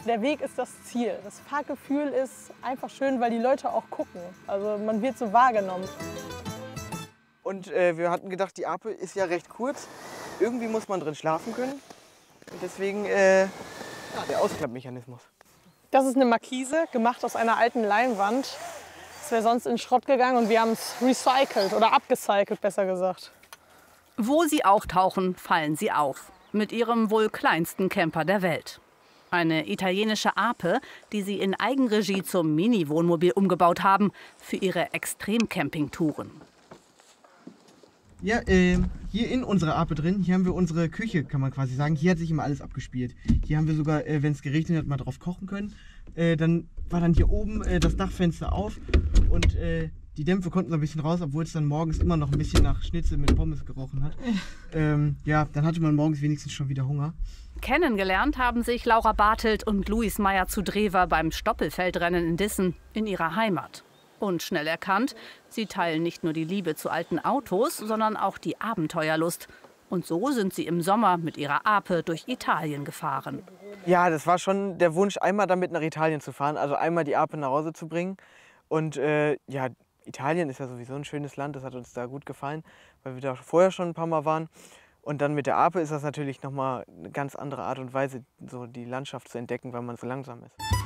Der Weg ist das Ziel. Das Fahrgefühl ist einfach schön, weil die Leute auch gucken. Also man wird so wahrgenommen. Und wir hatten gedacht, die Ape ist ja recht kurz. Irgendwie muss man drin schlafen können. Und deswegen der Ausklappmechanismus. Das ist eine Markise, gemacht aus einer alten Leinwand. Das wäre sonst in den Schrott gegangen und wir haben es recycelt oder abgecycelt, besser gesagt. Wo sie auftauchen, fallen sie auf. Mit ihrem wohl kleinsten Camper der Welt. Eine italienische Ape, die sie in Eigenregie zum Mini-Wohnmobil umgebaut haben für ihre Extremcampingtouren. Ja, hier in unserer Ape drin, hier haben wir unsere Küche, kann man quasi sagen. Hier hat sich immer alles abgespielt. Hier haben wir sogar, wenn es geregnet hat, mal drauf kochen können. Dann war dann hier oben das Dachfenster auf und die Dämpfe konnten so ein bisschen raus, obwohl es dann morgens immer noch ein bisschen nach Schnitzel mit Pommes gerochen hat. Ja, dann hatte man morgens wenigstens schon wieder Hunger. Kennengelernt haben sich Laura Bartelt und Luis Meyer zu Drewer beim Stoppelfeldrennen in Dissen in ihrer Heimat. Und schnell erkannt, sie teilen nicht nur die Liebe zu alten Autos, sondern auch die Abenteuerlust. Und so sind sie im Sommer mit ihrer Ape durch Italien gefahren. Ja, das war schon der Wunsch, einmal damit nach Italien zu fahren, also einmal die Ape nach Hause zu bringen. Und ja, Italien ist ja sowieso ein schönes Land, das hat uns da gut gefallen, weil wir da vorher schon ein paar Mal waren. Und dann mit der Ape ist das natürlich nochmal eine ganz andere Art und Weise, so die Landschaft zu entdecken, weil man so langsam ist.